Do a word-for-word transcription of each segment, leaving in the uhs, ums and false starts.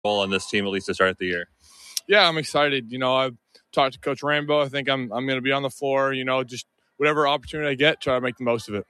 on this team, at least to start the year? Yeah, I'm excited. You know, I've talked to Coach Rambo. I think I'm I'm going to be on the floor, you know, just whatever opportunity I get, try to make the most of it.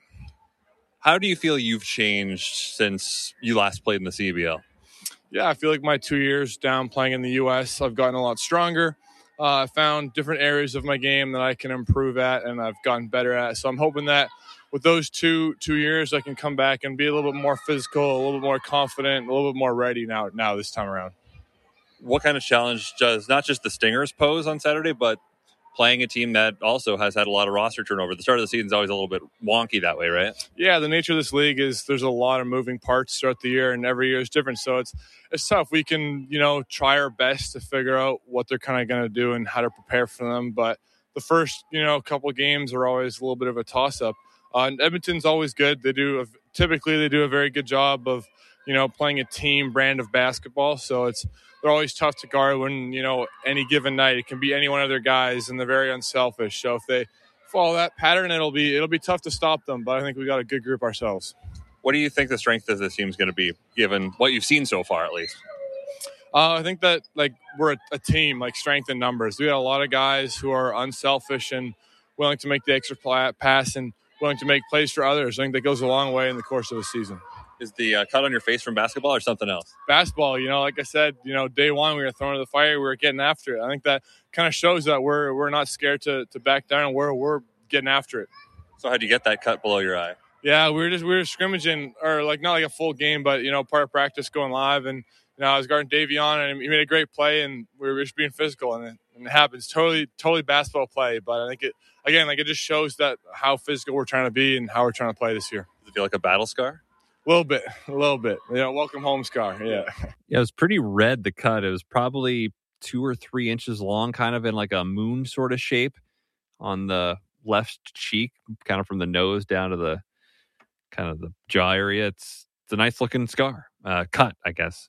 How do you feel you've changed since you last played in the C B L? Yeah, I feel like my two years down playing in the U S, I've gotten a lot stronger. Uh, I found different areas of my game that I can improve at, and I've gotten better at. So I'm hoping that with those two two years, I can come back and be a little bit more physical, a little bit more confident, a little bit more ready now, now this time around. What kind of challenge does not just the Stingers pose on Saturday, but playing a team that also has had a lot of roster turnover? The start of the season is always a little bit wonky that way, right? Yeah, the nature of this league is there's a lot of moving parts throughout the year, and every year is different. So it's it's tough. We can, you know, try our best to figure out what they're kind of going to do and how to prepare for them. But the first, you know, couple of games are always a little bit of a toss-up. Uh, and Edmonton's always good. They do a, typically they do a very good job of, you know, playing a team brand of basketball. So it's they're always tough to guard when, you know, any given night it can be any one of their guys, and they're very unselfish. So if they follow that pattern, it'll be it'll be tough to stop them. But I think we got a good group ourselves. What do you think the strength of this team is going to be, given what you've seen so far, at least? Uh, I think that like we're a, a team, like strength in numbers. We got a lot of guys who are unselfish and willing to make the extra pla- pass and willing to make plays for others. I think that goes a long way in the course of a season. Is the uh, cut on your face from basketball or something else? Basketball, you know, like I said, you know, day one we were thrown to the fire, we were getting after it. I think that kind of shows that we're we're not scared to to back down, and we're we're getting after it. So how'd you get that cut below your eye? Yeah, we were just we were scrimmaging, or like not like a full game, but you know, part of practice going live, and you know, I was guarding Davion, and he made a great play, and we were just being physical, and it, and it happens. Totally, totally basketball play, but I think it again, like it just shows that how physical we're trying to be and how we're trying to play this year. Does it feel like a battle scar? A little bit, a little bit. You know, welcome home scar. Yeah. Yeah, it was pretty red, the cut. It was probably two or three inches long, kind of in like a moon sort of shape on the left cheek, kind of from the nose down to the kind of the jaw area. It's it's a nice looking scar, uh, cut, I guess.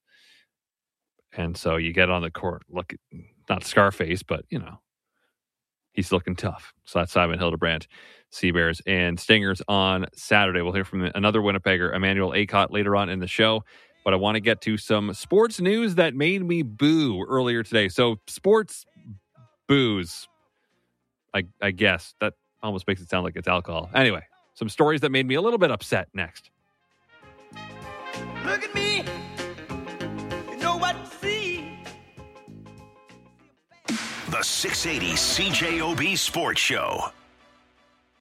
And so you get on the court, look, not Scarface, but you know, he's looking tough. So that's Simon Hildebrand, Sea Bears and Stingers on Saturday. We'll hear from another Winnipegger, Emmanuel Acott, later on in the show. But I want to get to some sports news that made me boo earlier today. So sports boos, I, I guess. That almost makes it sound like it's alcohol. Anyway, some stories that made me a little bit upset next. Look at me. You know what to see. The six eighty C J O B Sports Show.